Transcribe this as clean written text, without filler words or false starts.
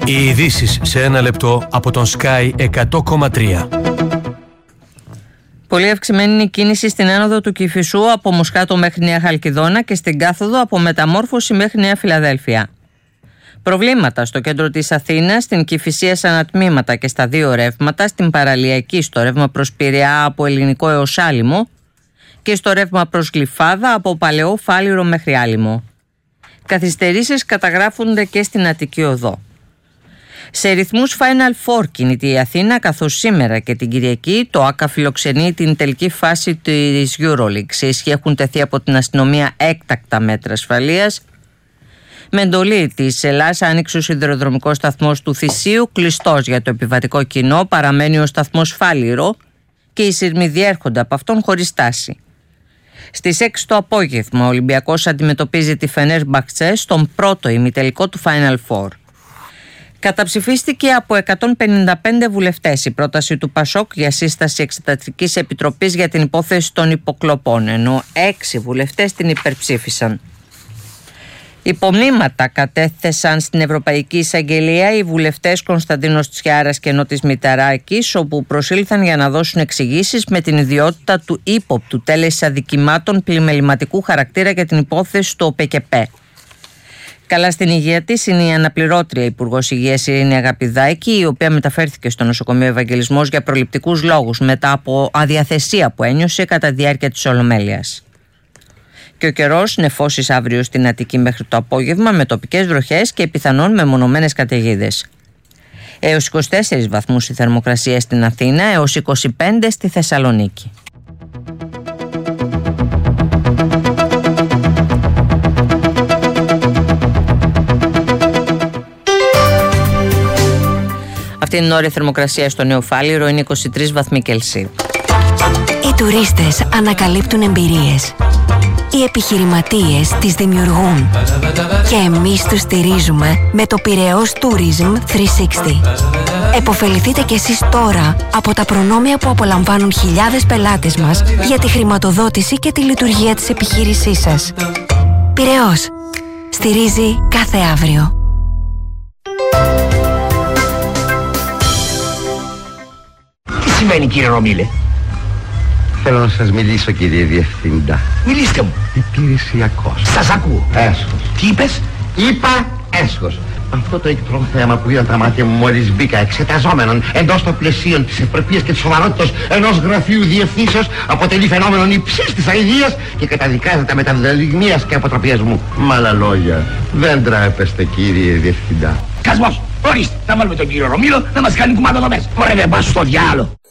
Οι ειδήσεις σε ένα λεπτό από τον Sky 100,3. Πολύ αυξημένη είναι η κίνηση στην άνοδο του Κηφισού από Μοσχάτο μέχρι Νέα Χαλκιδόνα και στην κάθοδο από Μεταμόρφωση μέχρι Νέα Φιλαδέλφια. Προβλήματα στο κέντρο της Αθήνας, στην Κηφισία σε ανατμήματα και στα δύο ρεύματα, στην Παραλιακή στο ρεύμα προς Πειραιά από Ελληνικό έως Άλυμο και στο ρεύμα προς Γλυφάδα από Παλαιό Φάληρο μέχρι Άλυμο. Καθυστερήσεις καταγράφονται και στην Αττική Οδό. Σε ρυθμούς Final Four κινείται η Αθήνα, καθώς σήμερα και την Κυριακή το ΆΚΑ φιλοξενεί την τελική φάση της EuroLeague. Σε ισχύ έχουν τεθεί από την αστυνομία έκτακτα μέτρα ασφαλείας. Με εντολή της Ελλάς άνοιξε ο σιδηροδρομικός σταθμός του Θησίου, κλειστός για το επιβατικό κοινό, παραμένει ο σταθμός Φάληρο και οι σειρμοί διέρχονται από αυτόν χωρίς στάση. Στις 6 το απόγευμα ο Ολυμπιακός αντιμετωπίζει τη Φενέρμπαχτσε στον πρώτο ημιτελικό του Final Four. Καταψηφίστηκε από 155 βουλευτές η πρόταση του ΠΑΣΟΚ για σύσταση εξεταστικής επιτροπής για την υπόθεση των υποκλοπών, ενώ 6 βουλευτές την υπερψήφισαν. Υπομνήματα κατέθεσαν στην Ευρωπαϊκή Εισαγγελία οι βουλευτές Κωνσταντίνος Τσιάρας και Νότης Μηταράκης, όπου προσήλθαν για να δώσουν εξηγήσεις με την ιδιότητα του ύποπτου τέλεσης αδικημάτων πλημεληματικού χαρακτήρα για την υπόθεση του ΟΠΕΚΕΠΕ. Καλά στην υγεία της είναι η αναπληρώτρια Υπουργός Υγείας Ειρήνη Αγαπηδάκη, η οποία μεταφέρθηκε στο νοσοκομείο Ευαγγελισμός για προληπτικούς λόγους μετά από αδιαθεσία που ένιωσε κατά τη διάρκεια της Ολομέλειας. Και ο καιρός νεφώσεις αύριο στην Αττική μέχρι το απόγευμα με τοπικές βροχές και πιθανόν μεμονωμένες καταιγίδες. Έως 24 βαθμούς η θερμοκρασία στην Αθήνα, έως 25 στη Θεσσαλονίκη. Αυτή είναι η όρια θερμοκρασία στο Νέο Φάληρο, είναι 23 βαθμοί Κελσίου. Οι τουρίστες ανακαλύπτουν εμπειρίες. Οι επιχειρηματίες τις δημιουργούν. Και εμείς τους στηρίζουμε με το Πειραιώς Tourism 360. Εποφεληθείτε κι εσείς τώρα από τα προνόμια που απολαμβάνουν χιλιάδες πελάτες μας για τη χρηματοδότηση και τη λειτουργία της επιχείρησής σας. Πειραιώς. Στηρίζει κάθε αύριο. Τι σημαίνει, κύριε Ρωμίλε? Θέλω να σας μιλήσω, κύριε Διευθύντα. Μιλήστε μου. Υπηρεσιακός. Σας ακούω. Έσχος. Τι είπες? Είπα έσχος. Αυτό το εκτρό θέμα που είδαν τα μάτια μου μόλις μπήκα, εξεταζόμενον εντός των πλαισίων της ευπρεπίας και της σοβαρότητας ενός γραφείου διευθύνσεως, αποτελεί φαινόμενον υψής της αηδίας και καταδικάζεται με τα δεδειγμίας και αποτροπίας μου. Με άλλα λόγια, δεν τρέπεστε, κύριε Διευθύντα. Κασμός, ορίστε, θα βάλουμε τον κύριο Ρωμίλο να μας κάνει κουμάντο εδώ μέσα. Ωραία, δεν πας στο διάλο.